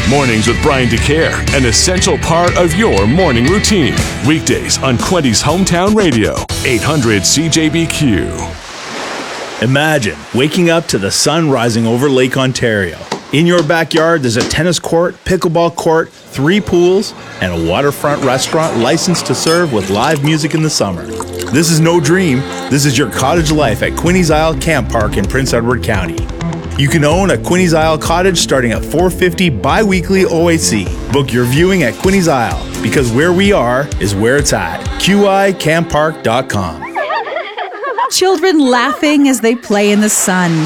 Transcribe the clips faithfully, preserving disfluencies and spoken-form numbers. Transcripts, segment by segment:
Mornings with Brian DeCare, an essential part of your morning routine. Weekdays on Quinty's Hometown Radio, eight hundred C J B Q. Imagine waking up to the sun rising over Lake Ontario. In your backyard, there's a tennis court, pickleball court, three pools, and a waterfront restaurant licensed to serve with live music in the summer. This is no dream. This is your cottage life at Quinty's Isle Camp Park in Prince Edward County. You can own a Quinty's Isle cottage starting at four hundred fifty dollars bi-weekly O A C. Book your viewing at Quinty's Isle, because where we are is where it's at. Q I camp park dot com. Children laughing as they play in the sun.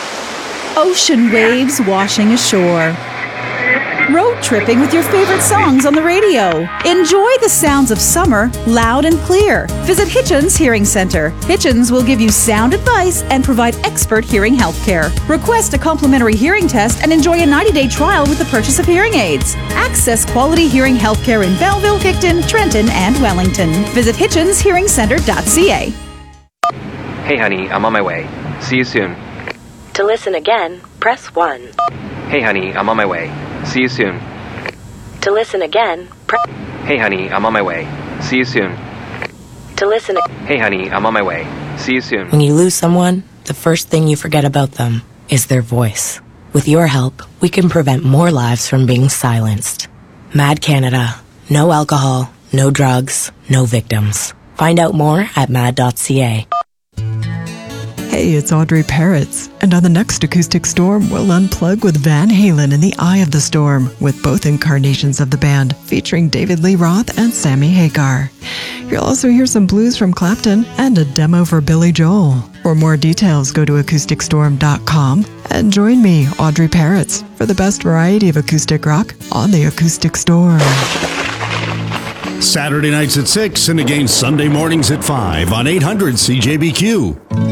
Ocean waves washing ashore. Road tripping with your favorite songs on the radio. Enjoy the sounds of summer loud and clear. Visit Hitchens Hearing Center. Hitchens will give you sound advice and provide expert hearing health care. Request a complimentary hearing test and enjoy a ninety-day trial with the purchase of hearing aids. Access quality hearing health care in Belleville, Hickton, Trenton, and Wellington. Visit hitchens hearing center dot c a. Hey honey, I'm on my way. See you soon. To listen again, press one. Hey honey, I'm on my way. See you soon. To listen again, press... Hey honey, I'm on my way. See you soon. To listen... Hey honey, I'm on my way. See you soon. When you lose someone, the first thing you forget about them is their voice. With your help, we can prevent more lives from being silenced. Mad Canada. No alcohol, no drugs, no victims. Find out more at mad dot c a. Hey, it's Audrey Parrots, and on the next Acoustic Storm, we'll unplug with Van Halen in the Eye of the Storm, with both incarnations of the band, featuring David Lee Roth and Sammy Hagar. You'll also hear some blues from Clapton and a demo for Billy Joel. For more details, go to acoustic storm dot com and join me, Audrey Parrots, for the best variety of acoustic rock on the Acoustic Storm. Saturday nights at six and again Sunday mornings at five on eight hundred C J B Q.